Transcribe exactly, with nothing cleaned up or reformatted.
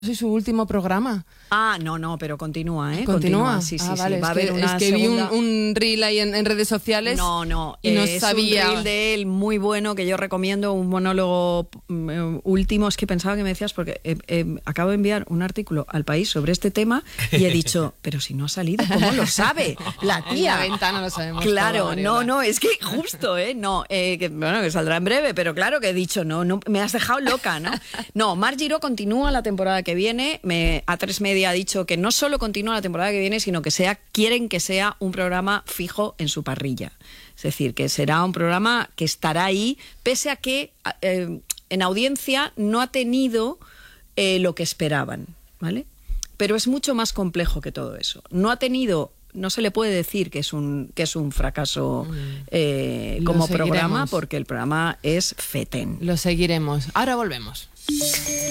soy su último programa. Ah, no, no, pero continúa, ¿eh? ¿Continúa? Continúa, sí, sí, ah, sí. Vale. Va a es haber que, una es que segunda... vi un, un reel ahí en, en redes sociales. No, no, y no es sabía. un reel de él muy bueno que yo recomiendo, un monólogo eh, último. Es que pensaba que me decías, porque eh, eh, acabo de enviar un artículo al País sobre este tema y he dicho, pero si no ha salido, ¿cómo lo sabe la tía? En la ventana lo sabemos. Claro, todo, no, no, es que justo, ¿eh? No, eh, que, bueno, que saldrá en breve, pero claro que he dicho, no, no, me has dejado loca, ¿no? No, Marc Giró continúa la temporada que viene. Me, A tres Media ha dicho que no solo continúa la temporada que viene, sino que sea, quieren que sea un programa fijo en su parrilla. Es decir, que será un programa que estará ahí, pese a que eh, en audiencia no ha tenido eh, lo que esperaban, ¿vale? Pero es mucho más complejo que todo eso. No ha tenido... No se le puede decir que es un, que es un fracaso eh, como programa, porque el programa es fetén. Lo seguiremos. Ahora volvemos.